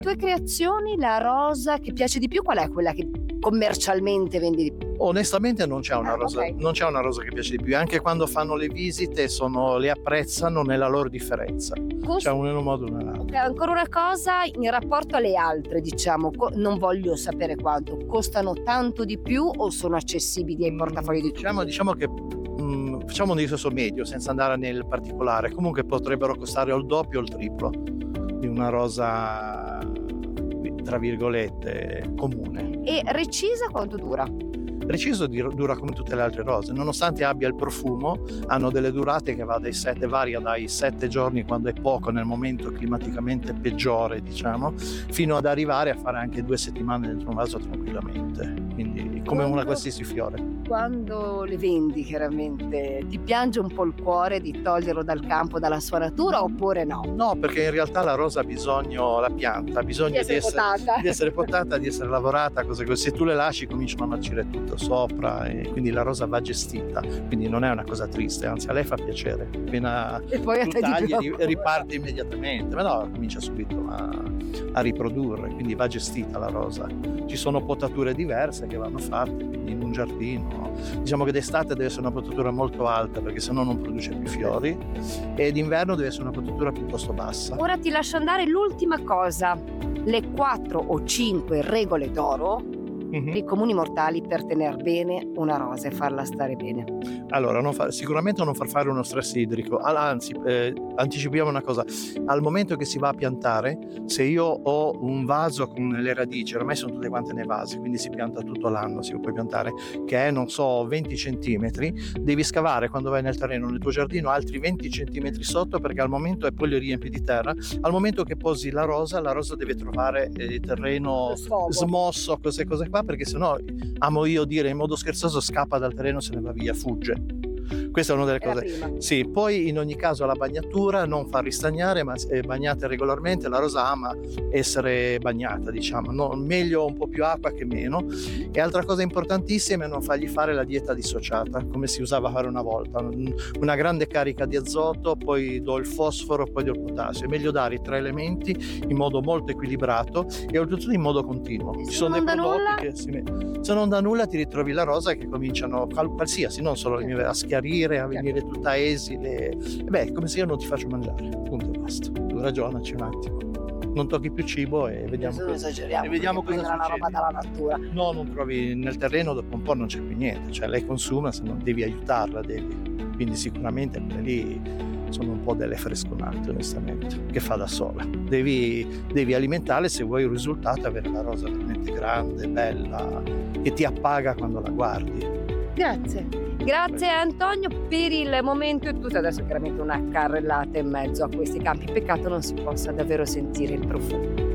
tue creazioni, la rosa che piace di più, qual è quella che commercialmente vendi di più? Onestamente non c'è una rosa, ok. non c'è una rosa che piace di più. Anche quando fanno le visite le apprezzano nella loro differenza. C'è un in un modo o nell'altro. Ok, ancora una cosa, in rapporto alle altre, diciamo, non voglio sapere quanto, costano tanto di più o sono accessibili ai portafogli di tutti? Diciamo che facciamo un discorso medio senza andare nel particolare. Comunque potrebbero costare o il doppio o il triplo di una rosa, tra virgolette, comune. E recisa quanto dura? Preciso dura come tutte le altre rose, nonostante abbia il profumo, hanno delle durate che varia dai 7 giorni, quando è poco nel momento climaticamente peggiore, diciamo, fino ad arrivare a fare anche 2 settimane dentro un vaso tranquillamente, quindi come una qualsiasi fiore. Quando le vendi, chiaramente, ti piange un po' il cuore di toglierlo dal campo, dalla sua natura, oppure no? No, perché in realtà la rosa ha bisogno, la pianta ha bisogno di essere potata, di essere lavorata, cose così. Se tu le lasci cominciano a marcire tutto sopra, e quindi la rosa va gestita, quindi non è una cosa triste, anzi a lei fa piacere. Appena E poi a te di più. riparte immediatamente, ma no, comincia subito a riprodurre, quindi va gestita la rosa. Ci sono potature diverse che vanno fatte, quindi in un giardino. Diciamo che d'estate deve essere una potatura molto alta, perché sennò non produce più fiori, e d'inverno deve essere una potatura piuttosto bassa. Ora ti lascio andare, l'ultima cosa, le 4 o 5 regole d'oro dei comuni mortali per tener bene una rosa e farla stare bene. Allora, sicuramente non far fare uno stress idrico, anzi, anticipiamo una cosa: al momento che si va a piantare, se io ho un vaso con le radici, ormai sono tutte quante nei vasi, quindi si pianta tutto l'anno, si può piantare, che è, non so, 20 centimetri, devi scavare quando vai nel terreno, nel tuo giardino, altri 20 centimetri sotto, perché al momento, e poi le riempi di terra, al momento che posi la rosa deve trovare terreno smosso, queste cose qua, perché sennò, amo io dire in modo scherzoso, scappa dal terreno, se ne va via, fugge. Questa è una delle cose. Sì, poi in ogni caso la bagnatura, non far ristagnare, ma bagnate regolarmente. La rosa ama essere bagnata, diciamo, no? Meglio un po' più acqua che meno. E altra cosa importantissima è non fargli fare la dieta dissociata, come si usava a fare una volta, una grande carica di azoto, poi do il fosforo, poi do il potassio. È meglio dare i 3 elementi in modo molto equilibrato e oltretutto in modo continuo. Ci sono dei prodotti che se non da nulla ti ritrovi la rosa che cominciano qualsiasi, non solo a schiarire, a venire tutta esile. È come se io non ti faccio mangiare, punto e basta. Tu ragionaci un attimo, non tocchi più cibo e vediamo cosa succede. Una roba dalla natura. No, non trovi nel terreno, dopo un po' non c'è più niente, cioè lei consuma, se non devi aiutarla, quindi sicuramente quelle lì sono un po' delle fresconate, onestamente, che fa da sola. Devi alimentarle se vuoi un risultato, avere la rosa veramente grande, bella, che ti appaga quando la guardi. Grazie Antonio, per il momento è tutto. Adesso chiaramente una carrellata in mezzo a questi campi, peccato non si possa davvero sentire il profumo.